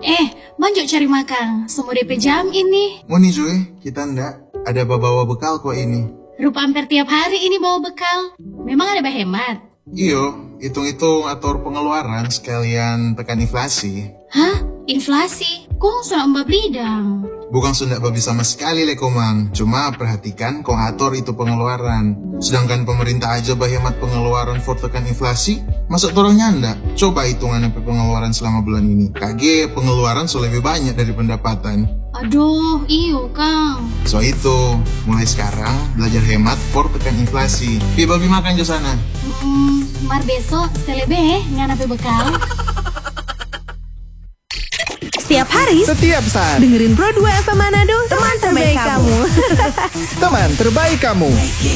Manjok cari makan, semua DP jam ini. Mau nih Joy, kita ndak ada bawa bekal kok ini. Rupa hampir tiap hari ini bawa bekal. Memang ada berhemat? Iyo, hitung-hitung atur pengeluaran sekalian tekan inflasi. Hah? Inflasi? Kong sudah mbak blidang. Bukan sudah babi sama sekali le komang, cuma perhatikan kong atur itu pengeluaran. Sedangkan pemerintah aja berhemat pengeluaran for tekan inflasi, masa torongnya ndak? Coba hitungan pengeluaran selama bulan ini. KG pengeluaran so lebih banyak dari pendapatan. Aduh, iyo Kang. So itu, mulai sekarang belajar hemat for tekan inflasi. Pi babi makan jo sana. Mar besok selebe nganape bekal. Setiap hari, Setiap saat, dengerin Pro 2 FM Manado, teman terbaik kamu. teman terbaik kamu.